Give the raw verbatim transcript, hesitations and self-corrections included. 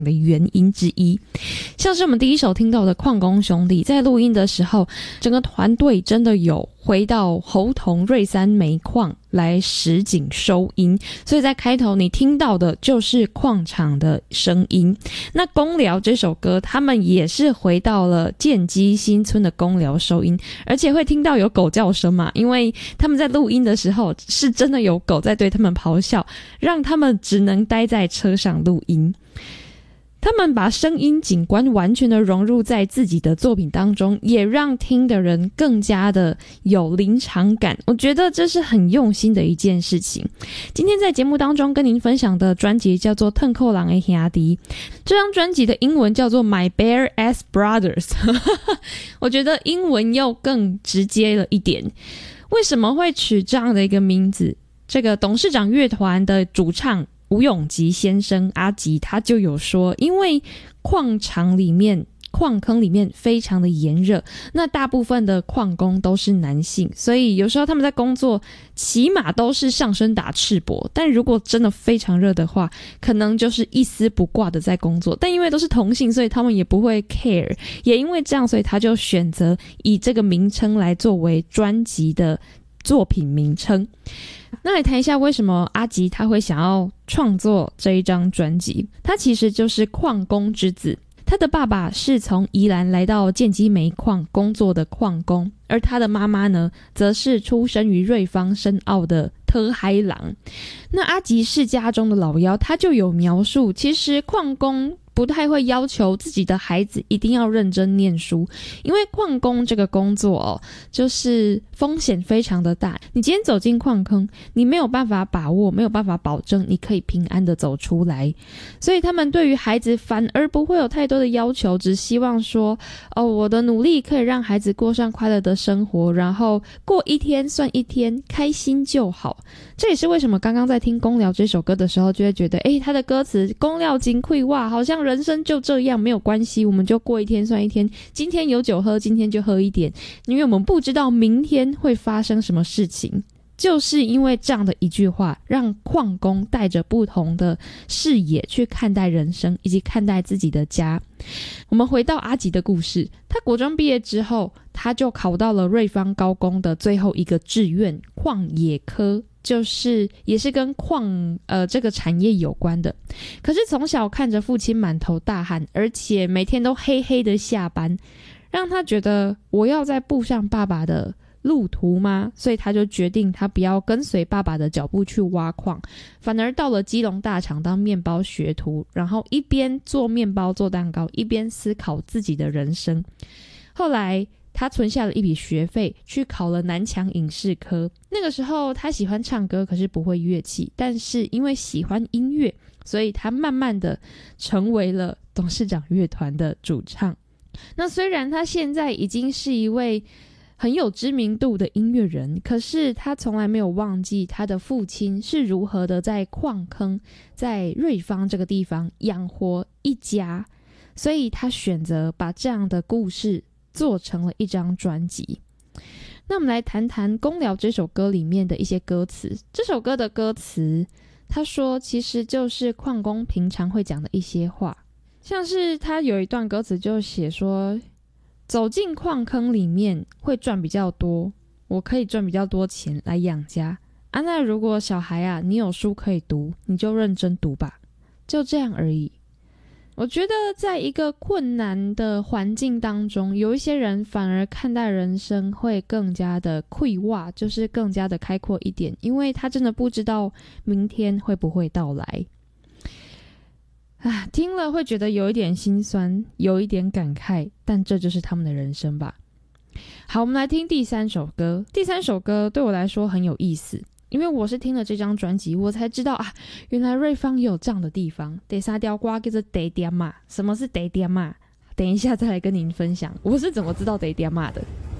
的原因之一。像是我们第一首听到的矿工兄弟，在录音的时候，整个团队真的有回到猴硐瑞三煤矿来实景收音，所以在开头你听到的就是矿场的声音。那公寮这首歌，他们也是回到了建基新村的公寮收音，而且会听到有狗叫声嘛，因为他们在录音的时候是真的有狗在对他们咆哮，让他们只能待在车上录音。他们把声音景观完全的融入在自己的作品当中，也让听的人更加的有临场感。我觉得这是很用心的一件事情。今天在节目当中跟您分享的专辑叫做《腾扣狼的兄弟》，这张专辑的英文叫做 My Bear Ass Brothers 我觉得英文又更直接了一点。为什么会取这样的一个名字？这个董事长乐团的主唱吴永吉先生阿吉他就有说，因为矿场里面矿坑里面非常的炎热，那大部分的矿工都是男性，所以有时候他们在工作起码都是上身打赤膊，但如果真的非常热的话，可能就是一丝不挂的在工作，但因为都是同性，所以他们也不会 care， 也因为这样，所以他就选择以这个名称来作为专辑的作品名称。那来谈一下为什么阿吉他会想要创作这一张专辑。他其实就是矿工之子，他的爸爸是从宜兰来到建基煤矿工作的矿工，而他的妈妈呢，则是出生于瑞芳深澳的特嗨郎。那阿吉世家中的老幺，他就有描述，其实矿工不太会要求自己的孩子一定要认真念书，因为矿工这个工作哦，就是风险非常的大。你今天走进矿坑，你没有办法把握，没有办法保证你可以平安的走出来，所以他们对于孩子反而不会有太多的要求，只希望说，哦，我的努力可以让孩子过上快乐的生活，然后过一天算一天，开心就好。这也是为什么刚刚在听公寮这首歌的时候，就会觉得，诶，他的歌词公寮金溃哇，好像人生就这样，没有关系，我们就过一天算一天，今天有酒喝，今天就喝一点，因为我们不知道明天会发生什么事情。就是因为这样的一句话，让矿工带着不同的视野去看待人生，以及看待自己的家。我们回到阿吉的故事，他国中毕业之后，他就考到了瑞芳高工的最后一个志愿矿野科，就是也是跟矿呃这个产业有关的。可是从小看着父亲满头大汗，而且每天都黑黑的下班，让他觉得我要再步上爸爸的路途吗？所以他就决定他不要跟随爸爸的脚步去挖矿，反而到了基隆大厂当面包学徒，然后一边做面包做蛋糕，一边思考自己的人生。后来他存下了一笔学费，去考了南强影视科。那个时候他喜欢唱歌，可是不会乐器，但是因为喜欢音乐，所以他慢慢的成为了董事长乐团的主唱。那虽然他现在已经是一位很有知名度的音乐人，可是他从来没有忘记他的父亲是如何的在矿坑，在瑞芳这个地方养活一家，所以他选择把这样的故事做成了一张专辑。那我们来谈谈《公寮》这首歌里面的一些歌词。这首歌的歌词，他说其实就是矿工平常会讲的一些话，像是他有一段歌词就写说，走进矿坑里面会赚比较多，我可以赚比较多钱来养家啊。那如果小孩啊，你有书可以读，你就认真读吧，就这样而已。我觉得在一个困难的环境当中，有一些人反而看待人生会更加的溃挖，就是更加的开阔一点，因为他真的不知道明天会不会到来。啊，听了会觉得有一点心酸，有一点感慨，但这就是他们的人生吧。好，我们来听第三首歌。第三首歌对我来说很有意思，因为我是听了这张专辑，我才知道啊，原来瑞芳也有这样的地方。第三条歌叫做地点嘛，什么是地点嘛？等一下再来跟您分享，我是怎么知道地点嘛的。